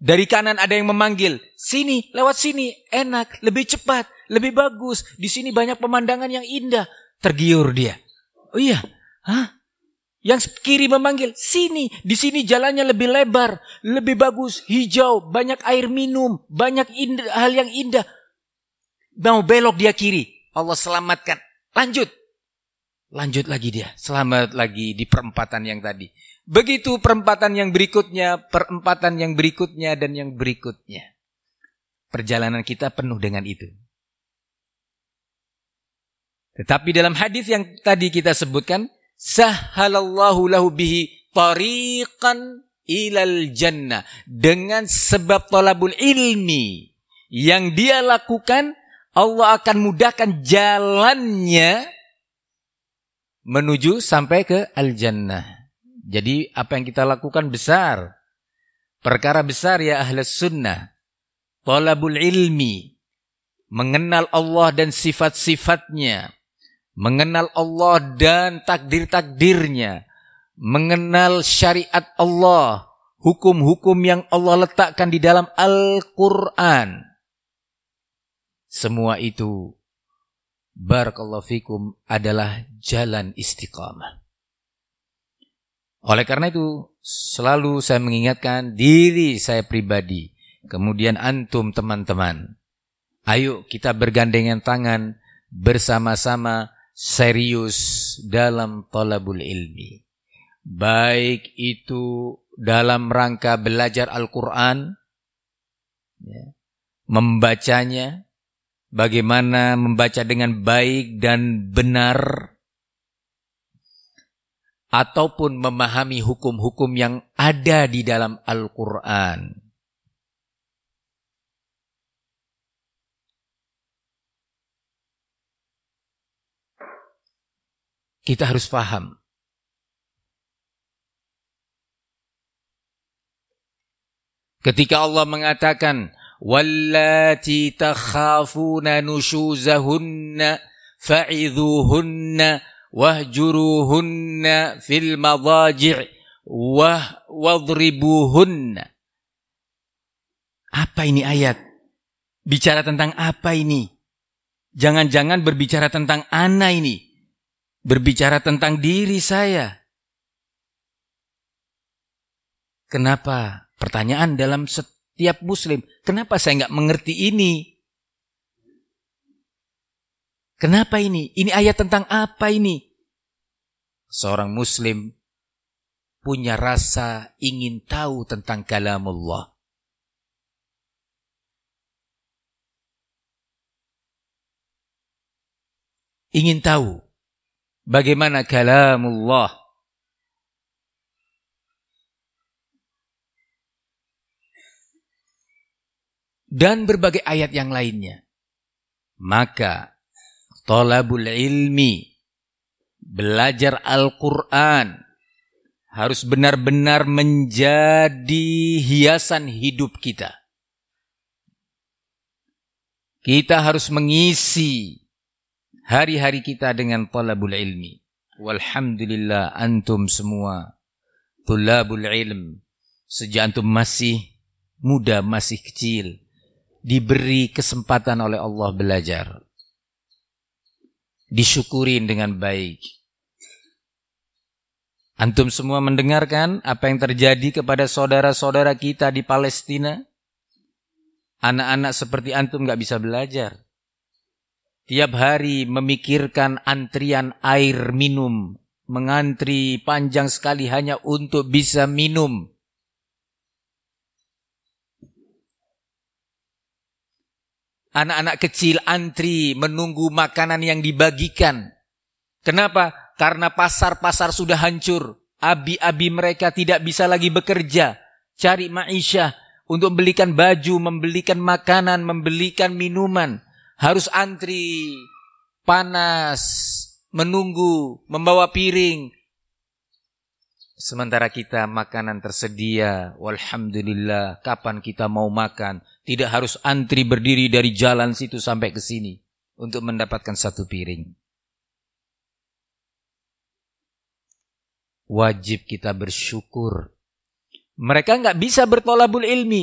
Dari kanan ada yang memanggil, sini, lewat sini, enak, lebih cepat, lebih bagus. Di sini banyak pemandangan yang indah. Tergiur dia. Oh iya, Yang kiri memanggil, sini, di sini jalannya lebih lebar, lebih bagus, hijau, banyak air minum, banyak hal yang indah. Mau belok dia kiri, Allah selamatkan. Lanjut lagi dia, selamat lagi di perempatan yang tadi. Begitu perempatan yang berikutnya, dan yang berikutnya. Perjalanan kita penuh dengan itu. Tetapi dalam hadis yang tadi kita sebutkan, sahhalallahu lahu bihi tariqan ilal jannah. Dengan sebab talabul ilmi yang dia lakukan, Allah akan mudahkan jalannya menuju sampai ke al-jannah. Jadi apa yang kita lakukan besar. Perkara besar ya ahlus sunnah. Talabul ilmi. Mengenal Allah dan sifat-sifatnya. Mengenal Allah dan takdir-takdirnya. Mengenal syariat Allah. Hukum-hukum yang Allah letakkan di dalam Al-Quran. Semua itu, barakallahu fikum, adalah jalan istiqamah. Oleh karena itu, selalu saya mengingatkan diri saya pribadi, kemudian antum teman-teman. Ayo kita bergandengan tangan, bersama-sama serius dalam talabul ilmi. Baik itu dalam rangka belajar Al-Quran, membacanya, bagaimana membaca dengan baik dan benar, ataupun memahami hukum-hukum yang ada di dalam Al-Quran. Kita harus paham. Ketika Allah mengatakan, wallati takhafuna nushuzahunna fa'idhuhunna wahjuruhunna fil madaji' wadribuhunna. Apa ini ayat? Bicara tentang apa ini? Jangan-jangan berbicara tentang ana ini. Berbicara tentang diri saya. Kenapa? Pertanyaan dalam setiap muslim. Kenapa saya nggak mengerti ini? Kenapa ini? Ini ayat tentang apa ini? Seorang muslim punya rasa ingin tahu tentang kalamullah. Ingin tahu bagaimana kalamullah. Dan berbagai ayat yang lainnya. Maka talabul ilmi, belajar Al-Quran, harus benar-benar menjadi hiasan hidup kita. Kita harus mengisi hari-hari kita dengan talabul ilmi. Walhamdulillah antum semua talabul ilm. Sejak antum masih muda, masih kecil, diberi kesempatan oleh Allah belajar. Disyukurin dengan baik. Antum semua mendengarkan apa yang terjadi kepada saudara-saudara kita di Palestina. Anak-anak seperti antum gak bisa belajar. Tiap hari memikirkan antrian air minum. Mengantri panjang sekali hanya untuk bisa minum. Anak-anak kecil antri menunggu makanan yang dibagikan. Kenapa? Karena pasar-pasar sudah hancur. Abi-abi mereka tidak bisa lagi bekerja. Cari ma'isyah untuk membelikan baju, membelikan makanan, membelikan minuman. Harus antri, panas, menunggu, membawa piring. Sementara kita makanan tersedia, walhamdulillah, kapan kita mau makan, tidak harus antri berdiri dari jalan situ sampai ke sini untuk mendapatkan satu piring. Wajib kita bersyukur. Mereka nggak bisa bertolabul ilmi.